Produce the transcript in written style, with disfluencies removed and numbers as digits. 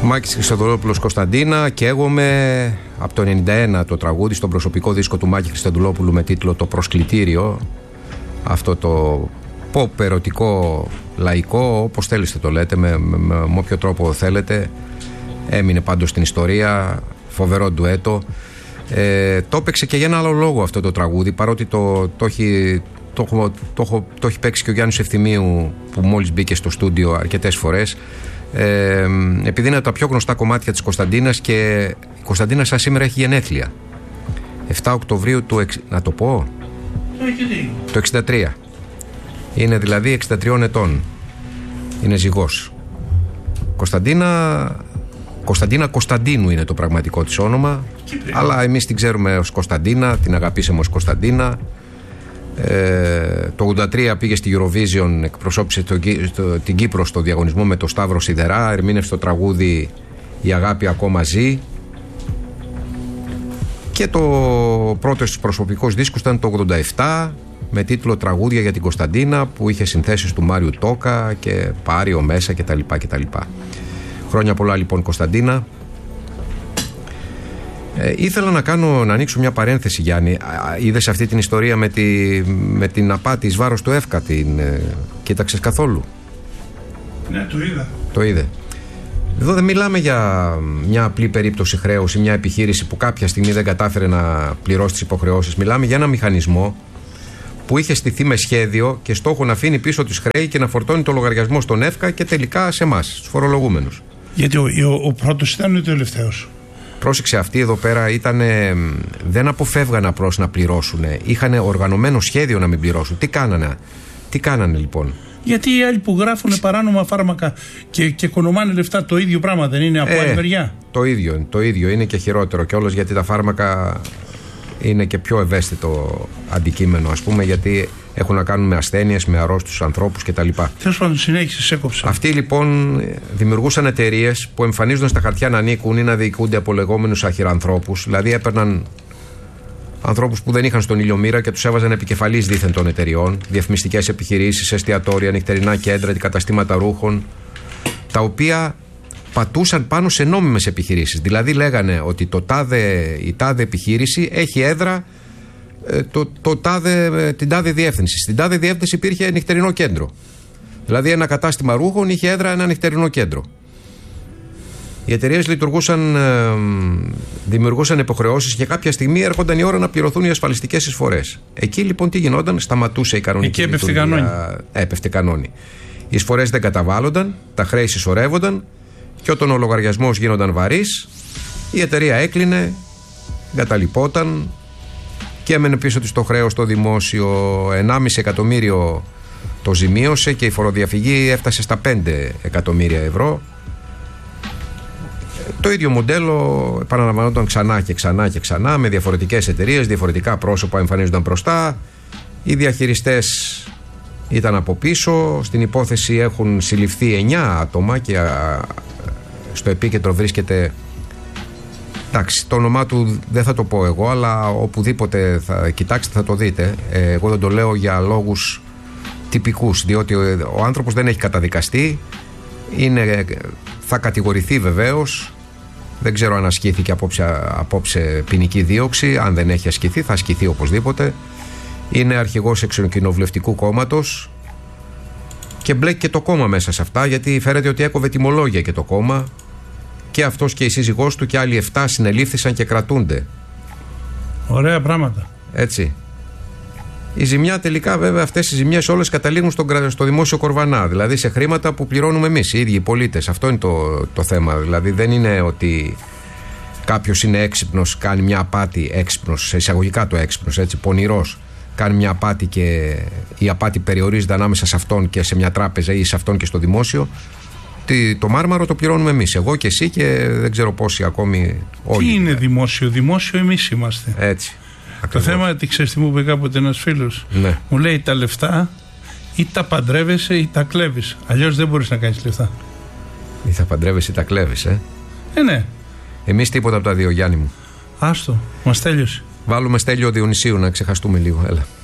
Μάκης Χριστοδουλόπουλος, Κωνσταντίνα. Καίγομαι από το 91 το τραγούδι στον προσωπικό δίσκο του Μάκη Χριστοδουλόπουλου με τίτλο «Το Προσκλητήριο». Αυτό το pop ερωτικό, λαϊκό, όπως θέλετε το λέτε, με όποιο τρόπο θέλετε. Έμεινε πάντως στην ιστορία, φοβερό ντουέτο. Το έπαιξε και για ένα άλλο λόγο αυτό το τραγούδι, παρότι το έχει παίξει και ο Γιάννης Ευθυμίου, που μόλις μπήκε στο στούντιο αρκετές φορές. Επειδή είναι από τα πιο γνωστά κομμάτια της Κωνσταντίνας, και η Κωνσταντίνα σαν σήμερα έχει γενέθλια. 7 Οκτωβρίου του να το πω, το 63. Είναι δηλαδή 63 ετών. Είναι ζυγός. Κωνσταντίνα Κωνσταντίνου είναι το πραγματικό της όνομα. Αλλά εμείς την ξέρουμε ως Κωνσταντίνα, την αγαπήσαμε ως Κωνσταντίνα. Το 83 πήγε στη Eurovision, εκπροσώπησε την Κύπρο στο διαγωνισμό με το Σταύρο Σιδερά, ερμήνευσε το τραγούδι «Η αγάπη ακόμα ζει». Και το πρώτο στους προσωπικούς δίσκους ήταν το 87 με τίτλο «Τραγούδια για την Κωνσταντίνα», που είχε συνθέσεις του Μάριου Τόκα και Πάριο μέσα κτλ. Χρόνια πολλά λοιπόν Κωνσταντίνα. Ήθελα να ανοίξω μια παρένθεση, Γιάννη. Είδες αυτή την ιστορία με την απάτη εις βάρος του ΕΦΚΑ? Την κοίταξες καθόλου? Ναι, το είδα. Το είδε. Εδώ δεν μιλάμε για μια απλή περίπτωση χρέους ή μια επιχείρηση που κάποια στιγμή δεν κατάφερε να πληρώσει τις υποχρεώσεις. Μιλάμε για ένα μηχανισμό που είχε στηθεί με σχέδιο και στόχο να αφήνει πίσω τις χρέη και να φορτώνει το λογαριασμό στον ΕΦΚΑ και τελικά σε εμάς, στους φορολογούμενους. Γιατί ο πρώτος ήταν ο τελευταίος. Πρόσεξε, αυτοί εδώ πέρα δεν αποφεύγαν απλώς να πληρώσουν. Είχαν οργανωμένο σχέδιο να μην πληρώσουν. Τι κάνανε λοιπόν? Γιατί οι άλλοι που γράφουν παράνομα φάρμακα και οικονομάνε λεφτά, το ίδιο πράγμα δεν είναι από άλλη μεριά? Το ίδιο είναι και χειρότερο κιόλας, γιατί τα φάρμακα είναι και πιο ευαίσθητο αντικείμενο, ας πούμε, γιατί έχουν να κάνουν με ασθένειες, με αρρώστους ανθρώπους κτλ. Τέλος πάντων, συνέχισε, έκοψα. Αυτοί λοιπόν δημιουργούσαν εταιρείες που εμφανίζονταν στα χαρτιά να ανήκουν ή να διοικούνται από λεγόμενους αχυρανθρώπους. Δηλαδή έπαιρναν ανθρώπους που δεν είχαν στον ήλιο μοίρα και τους έβαζαν επικεφαλής δήθεν των εταιριών, διαφημιστικές επιχειρήσεις, εστιατόρια, νυχτερινά κέντρα, αντικαταστήματα ρούχων, τα οποία πατούσαν πάνω σε νόμιμες επιχειρήσεις. Δηλαδή λέγανε ότι η τάδε επιχείρηση έχει έδρα την τάδε διεύθυνση. Στην τάδε διεύθυνση υπήρχε νυχτερινό κέντρο. Δηλαδή ένα κατάστημα ρούχων είχε έδρα ένα νυχτερινό κέντρο. Οι εταιρείες δημιουργούσαν υποχρεώσεις και κάποια στιγμή έρχονταν η ώρα να πληρωθούν οι ασφαλιστικές εισφορές. Εκεί λοιπόν τι γινόταν? Σταματούσε η κανονική λειτουργία. Έπεφτε κανόνι. Οι εισφορές δεν καταβάλλονταν, τα χρέη συσσωρεύονταν, και όταν ο λογαριασμός γίνονταν βαρύς, η εταιρεία έκλεινε, εγκαταλειπόταν και έμενε πίσω της το χρέος στο δημόσιο. 1,5 εκατομμύριο το ζημίωσε και η φοροδιαφυγή έφτασε στα 5 εκατομμύρια ευρώ. Το ίδιο μοντέλο επαναλαμβανόταν ξανά και ξανά και ξανά, με διαφορετικές εταιρείες, διαφορετικά πρόσωπα εμφανίζονταν μπροστά. Οι διαχειριστές ήταν από πίσω. Στην υπόθεση έχουν συλληφθεί 9 άτομα και στο επίκεντρο βρίσκεται, εντάξει, το όνομά του δεν θα το πω εγώ, αλλά οπουδήποτε θα κοιτάξετε θα το δείτε. Εγώ δεν το λέω για λόγους τυπικούς, διότι ο άνθρωπος δεν έχει καταδικαστεί, θα κατηγορηθεί βεβαίως. Δεν ξέρω αν ασκήθηκε απόψε ποινική δίωξη. Αν δεν έχει ασκηθεί, θα ασκηθεί οπωσδήποτε. Είναι αρχηγός εξοκοινοβουλευτικού κόμματος και μπλέκει και το κόμμα μέσα σε αυτά, γιατί φαίνεται ότι έκοβε τιμολόγια και το κόμμα. Και αυτός και η σύζυγός του και άλλοι 7 συνελήφθησαν και κρατούνται. Ωραία πράγματα. Έτσι. Η ζημιά τελικά, βέβαια, αυτές οι ζημιές όλες καταλήγουν στο δημόσιο κορβανά. Δηλαδή σε χρήματα που πληρώνουμε εμείς, οι ίδιοι οι πολίτες. Αυτό είναι το θέμα. Δηλαδή δεν είναι ότι κάποιος είναι έξυπνος, κάνει μια απάτη, έξυπνος, σε εισαγωγικά το έξυπνος, έτσι, πονηρός, κάνει μια απάτη και η απάτη περιορίζεται ανάμεσα σε αυτόν και σε μια τράπεζα ή σε αυτόν και στο δημόσιο. Το μάρμαρο το πληρώνουμε εμείς. Εγώ και εσύ και δεν ξέρω πόσοι ακόμη όλοι. Τι είναι δημόσιο? Δημόσιο εμείς είμαστε. Έτσι. Το θέμα, τι ξέρεις τι μου είπε κάποτε ένας φίλος? Ναι. Μου λέει τα λεφτά ή τα παντρεύεσαι ή τα κλέβεις. Αλλιώς δεν μπορείς να κάνεις λεφτά. Ή θα παντρεύεσαι ή τα κλέβεις, ναι. Εμείς τίποτα από τα δύο, Γιάννη μου. Άστο, μας τέλειωσε. Βάλουμε Στέλιο Διονυσίου να ξεχαστούμε λίγο, έλα.